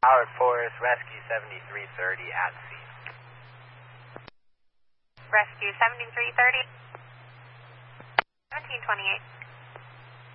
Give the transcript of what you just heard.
Howard Forest, Rescue 7330 at sea. Rescue 7330, 1728.